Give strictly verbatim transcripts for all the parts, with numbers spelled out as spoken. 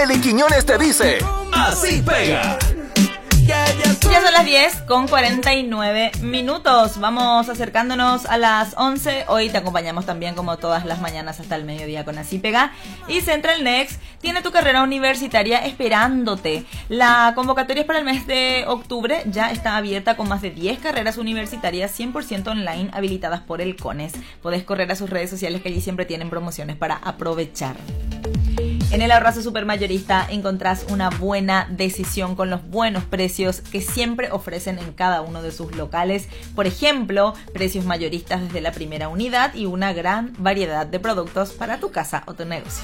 Eli Quiñones te dice, así pega. Ya son las diez con cuarenta y nueve minutos. Vamos acercándonos a las once. Hoy te acompañamos también como todas las mañanas hasta el mediodía con Así Pega. Y Central Next tiene tu carrera universitaria esperándote. La convocatoria es para el mes de octubre. Ya está abierta con más de diez carreras universitarias cien por ciento online habilitadas por el CONES. Podés correr a sus redes sociales que allí siempre tienen promociones para aprovechar. En el Ahorrazo Supermayorista encontrás una buena decisión con los buenos precios que siempre ofrecen en cada uno de sus locales. Por ejemplo, precios mayoristas desde la primera unidad y una gran variedad de productos para tu casa o tu negocio.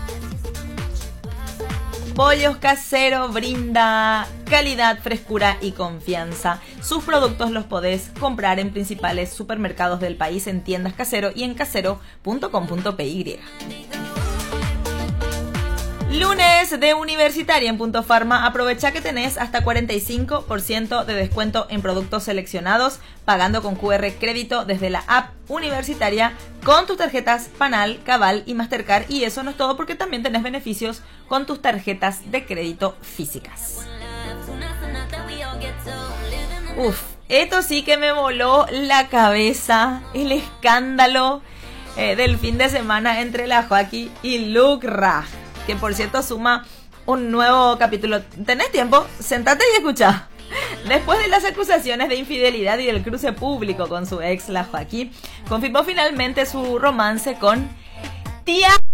Pollos Casero brinda calidad, frescura y confianza. Sus productos los podés comprar en principales supermercados del país, en tiendas Casero y en casero punto com punto p y. Lunes de Universitaria en Punto Pharma. Aprovecha que tenés hasta cuarenta y cinco por ciento de descuento en productos seleccionados pagando con cu erre crédito desde la app Universitaria con tus tarjetas Panal, Cabal y Mastercard. Y eso no es todo, porque también tenés beneficios con tus tarjetas de crédito físicas. Uf, esto sí que me voló la cabeza. El escándalo eh, del fin de semana entre la Joaquí y Lucra, que por cierto suma un nuevo capítulo. ¿Tenés tiempo? Sentate y escucha. Después de las acusaciones de infidelidad y del cruce público con su ex, la Joaquí, confirmó finalmente su romance con Tía